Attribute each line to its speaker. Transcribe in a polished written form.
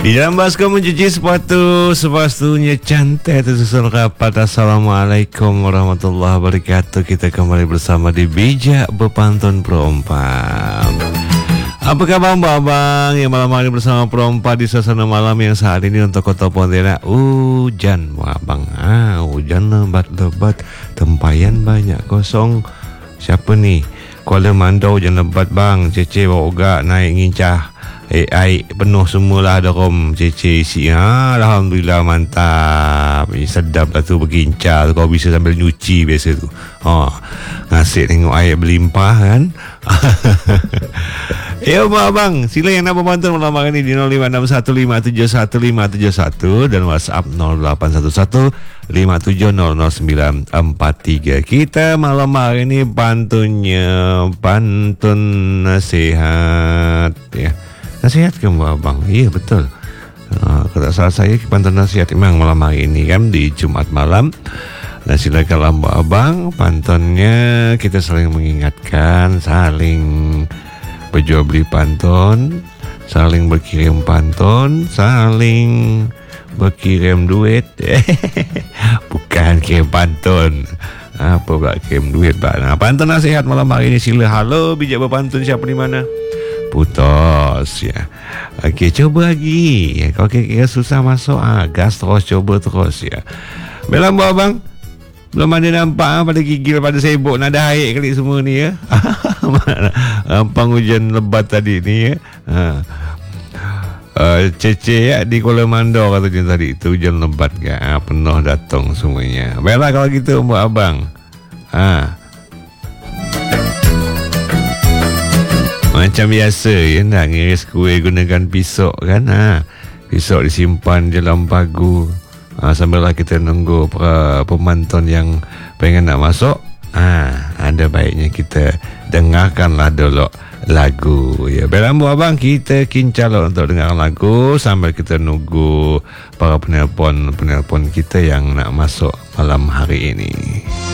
Speaker 1: Di dalam baskom mencuci sepatu, sepatunya cantik tersusun rapat. Assalamualaikum warahmatullahi wabarakatuh. Kita kembali bersama di Bijak Berpantun Perompak. Apa kabar abang yang malam hari bersama Perompak di suasana malam yang saat ini untuk Kota Pontianak hujan abang. Hujan lebat-lebat, tempayan banyak kosong. Siapa ni? Kuala Mandau hujan lebat bang. Cece bawa ogak naik ngincah. Air penuh semualah ada rom cece isi. Alhamdulillah mantap. Sedap lah tu berkincah. Kau bisa sambil nyuci biasa tu. Ngasih tengok air berlimpah kan. Ya abang, sila yang nak berpantun malam hari ni di 0561571571 dan WhatsApp 081157000943. Kita malam hari ni pantunnya pantun nasihat ya. Nasihat ke abang? Ya betul. Kata salah saya pantun nasihat memang malam hari ini kan di Jumat malam. Dan silakan abang pantunnya kita saling mengingatkan, saling berjual beli pantun, saling berkirim pantun, saling berkirim duit. Bukan kirim pantun. Apa pula kirim duit pak? Pantun nasihat malam hari ini sila. Halo bijak berpantun, siapa di mana? Putus ya. Okey, coba lagi. Kalau kira-kira susah masuk, gas terus, coba terus ya. Belam abang. Belum ada nampak pada gigil, pada sibuk nak ada air kali semua ni ya. Ampang hujan lebat tadi ni ya. Cece ya di Kuala Mandau katanya tadi itu hujan lebat kan. Penuh datang semuanya. Baiklah kalau gitu abang. Macam biasa ya, nak ngiris kuih gunakan pisau kan. Pisau disimpan dalam pagu. Sambillah kita nunggu para pemantun yang pengen nak masuk. Ada baiknya kita dengarkanlah dulu lagu ya. Berambu abang, kita kincalo untuk dengar lagu sambil kita nunggu para penelpon kita yang nak masuk malam hari ini.